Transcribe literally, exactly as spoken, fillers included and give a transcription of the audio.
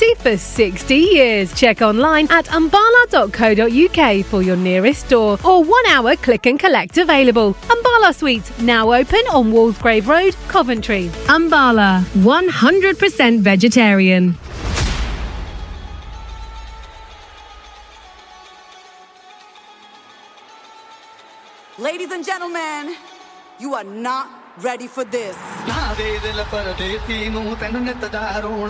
quality for sixty years. Check online at umbala dot co dot uk for your nearest store or one hour click and collect available. Umbala Sweets, now open on Walsgrave Road, Coventry. Umbala, one hundred percent vegetarian. Ladies and gentlemen, you are not ready for this.